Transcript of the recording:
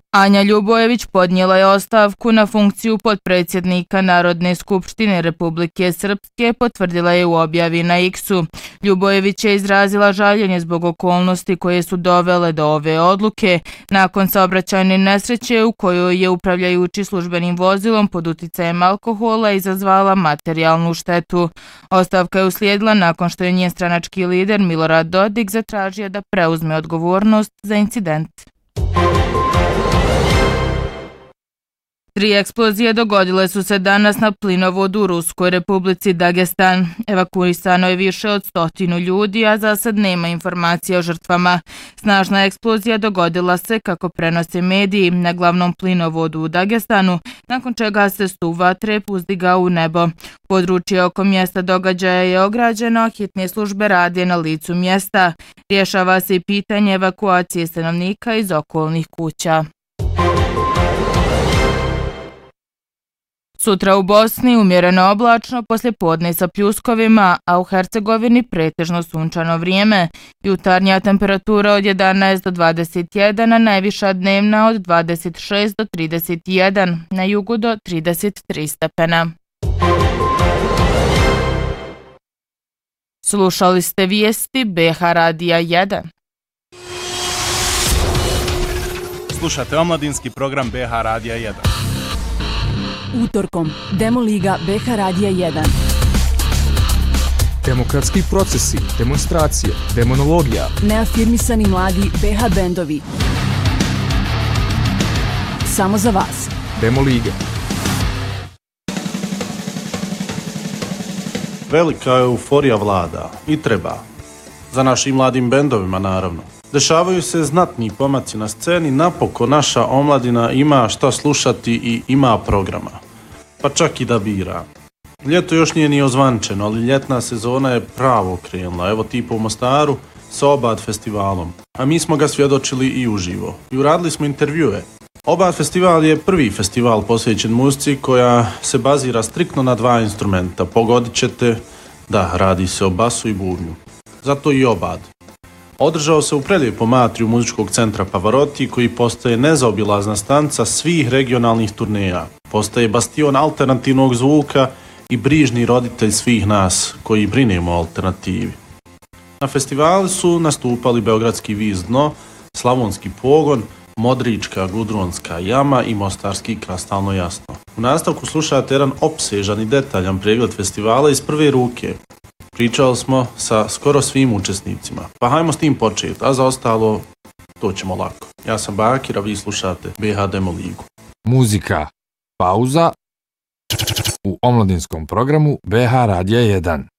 Anja Ljubojević podnijela je ostavku na funkciju potpredsjednika Narodne skupštine Republike Srpske, potvrdila je u objavi na X-u. Ljubojević je izrazila žaljenje zbog okolnosti koje su dovele do ove odluke nakon saobraćajne nesreće u kojoj je upravljajući službenim vozilom pod uticajem alkohola izazvala materijalnu štetu. Ostavka je uslijedila nakon što je njen stranački lider Milorad Dodik zatražio da preuzme odgovornost za incident. 3 eksplozije dogodile su se danas na plinovodu u Ruskoj Republici Dagestan. Evakuisano je više od 100 ljudi, a za sad nema informacija o žrtvama. Snažna eksplozija dogodila se, kako prenose mediji, na glavnom plinovodu u Dagestanu, nakon čega se stup vatre uzdigao u nebo. Područje oko mjesta događaja je ograđeno, a hitne službe rade na licu mjesta. Rješava se i pitanje evakuacije stanovnika iz okolnih kuća. Sutra u Bosni umjereno oblačno, poslijepodne sa pljuskovima, a u Hercegovini pretežno sunčano vrijeme. Jutarnja temperatura od 11 do 21, a najviša dnevna od 26 do 31, na jugu do 33 stepena. Slušali ste vijesti BH Radija 1. Slušate omladinski program BH Radija 1. Utorkom, Demo Liga BH Radija 1. Demokratski procesi, demonstracije, demonologija. Neafirmisani mladi BH bendovi. Samo za vas. Demo Liga. Velika euforija vlada i treba. Za našim mladim bendovima, naravno. Dešavaju se znatni pomaci na sceni, napokon naša omladina ima šta slušati i ima programa. Pa čak i da bira. Ljeto još nije ni ozvančeno, ali ljetna sezona je pravo krenula. Evo tipa u Mostaru sa Obad festivalom. A mi smo ga svjedočili i uživo. I uradili smo intervjue. Obad festival je prvi festival posvećen muzici koja se bazira striktno na 2 instrumenta. Pogodit ćete, da, radi se o basu i bubnju. Zato i Obad. Održao se u prelijepom atriju muzičkog centra Pavarotti, koji postaje nezaobilazna stanca svih regionalnih turneja. Postaje bastion alternativnog zvuka i brižni roditelj svih nas koji brinemo o alternativi. Na festivalu su nastupali Beogradski Viz Dno, Slavonski Pogon, Modrička Gudronska Jama i Mostarski Kristalno Jasno. U nastavku slušate jedan opsežan i detaljan pregled festivala iz prve ruke. Pričali smo sa skoro svim učesnicima, pa hajmo s tim početi, a za ostalo to ćemo lako. Ja sam Bakir, a vi slušate BH Demo Ligu. Muzika, pauza u omladinskom programu BH Radija 1.